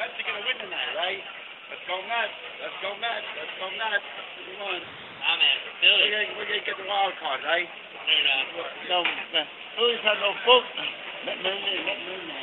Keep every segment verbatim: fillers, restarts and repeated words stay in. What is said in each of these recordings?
Mets are gonna win tonight, right? Let's go Mets. Let's go Mets. Let's go Mets. Come on. Nah, man. We're Philly. gonna, we're gonna get the wild card, right? They're not. No, Phillies have no book. Let me in. Let me in.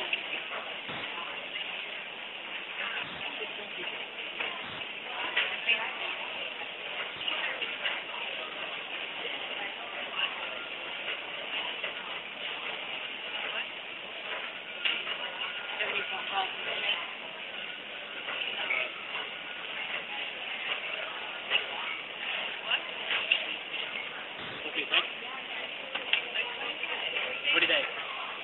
What do you think?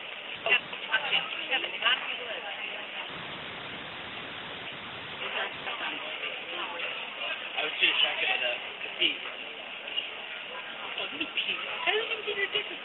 I was too distracted by the, the piece. Oh, the piece. I don't even get your difference.